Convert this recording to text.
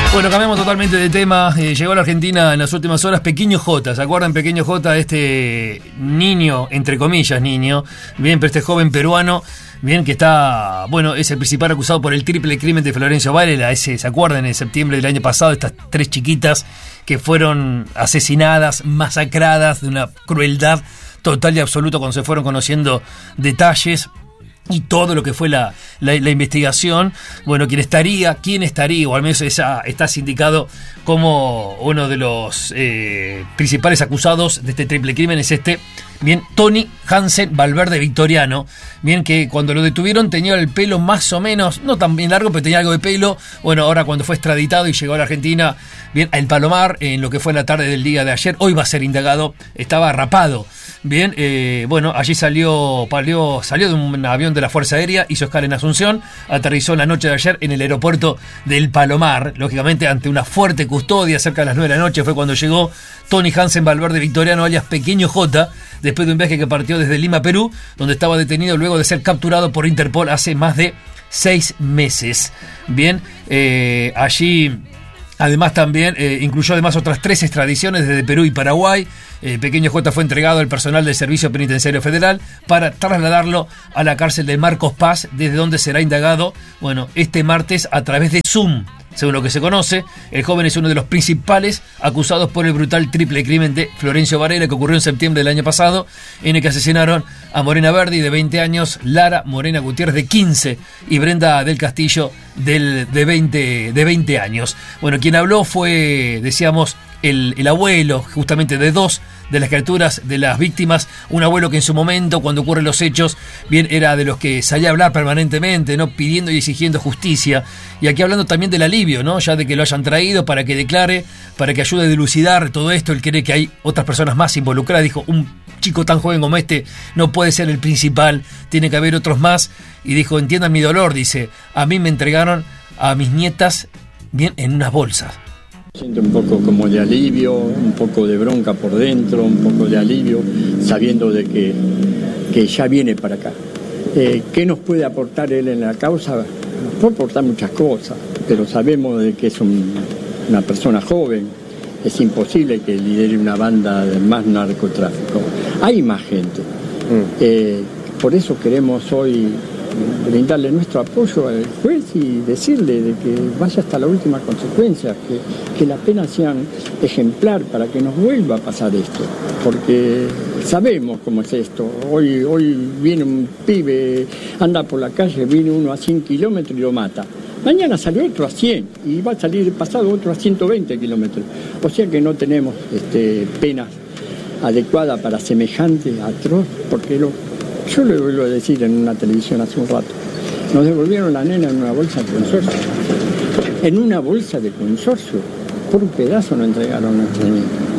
Bueno, cambiamos totalmente de tema. Llegó a la Argentina en las últimas horas Pequeño J. ¿Se acuerdan Pequeño J? Este niño, entre comillas niño, bien, pero este joven peruano, bien, que está, bueno, es el principal acusado por el triple crimen de Florencio Varela. ¿Se acuerdan? En septiembre del año pasado, estas 3 chiquitas que fueron asesinadas, masacradas de una crueldad total y absoluta cuando se fueron conociendo detalles y todo lo que fue la investigación. Bueno, quién estaría, o al menos está sindicado como uno de los principales acusados de este triple crimen, es bien, Tony Hansen Valverde Victoriano, bien, que cuando lo detuvieron tenía el pelo más o menos, no tan bien largo, pero tenía algo de pelo. Bueno, ahora cuando fue extraditado y llegó a la Argentina, bien, a El Palomar, en lo que fue la tarde del día de ayer, hoy va a ser indagado, estaba rapado. Bien, bueno, allí salió de un avión de la Fuerza Aérea, hizo escala en Asunción, aterrizó la noche de ayer en el aeropuerto del Palomar, lógicamente ante una fuerte custodia. Cerca de las 9 de la noche fue cuando llegó Tony Hansen Valverde Victoriano, alias Pequeño J, después de un viaje que partió desde Lima, Perú, donde estaba detenido luego de ser capturado por Interpol hace más de 6 meses. Bien, allí además también incluyó además otras 3 extradiciones desde Perú y Paraguay. Pequeño J fue entregado al personal del Servicio Penitenciario Federal para trasladarlo a la cárcel de Marcos Paz, desde donde será indagado, bueno, este martes a través de Zoom. Según lo que se conoce, el joven es uno de los principales acusados por el brutal triple crimen de Florencio Varela, que ocurrió en septiembre del año pasado, en el que asesinaron a Morena Verdi, de 20 años, Lara Morena Gutiérrez, de 15, y Brenda del Castillo, de 20 años. Bueno, quien habló fue, decíamos, el abuelo, justamente, de 2 de las criaturas de las víctimas, un abuelo que en su momento, cuando ocurren los hechos, bien, era de los que salía a hablar permanentemente, ¿no?, pidiendo y exigiendo justicia. Y aquí hablando también del alivio, ¿no?, ya de que lo hayan traído para que declare, para que ayude a dilucidar todo esto. Él cree que hay otras personas más involucradas. Dijo, un chico tan joven como este no puede ser el principal, tiene que haber otros más. Y dijo, entiendan mi dolor, dice, a mí me entregaron a mis nietas, bien, en unas bolsas. Siento un poco como de alivio, un poco de bronca por dentro, un poco de alivio, sabiendo de que ya viene para acá. ¿Qué nos puede aportar él en la causa? Nos puede aportar muchas cosas, pero sabemos de que es una persona joven. Es imposible que lidere una banda de más narcotráfico. Hay más gente. Por eso queremos hoy brindarle nuestro apoyo al juez y decirle de que vaya hasta la última consecuencia, que las penas sean ejemplar para que nos vuelva a pasar esto, porque sabemos cómo es esto. Hoy viene un pibe, anda por la calle, viene uno a 100 kilómetros y lo mata. Mañana sale otro a 100 y va a salir pasado otro a 120 kilómetros. O sea que no tenemos penas adecuadas para semejante atroz, porque yo le vuelvo a decir en una televisión hace un rato, nos devolvieron la nena en una bolsa de consorcio. En una bolsa de consorcio, por un pedazo nos entregaron a nuestra nena.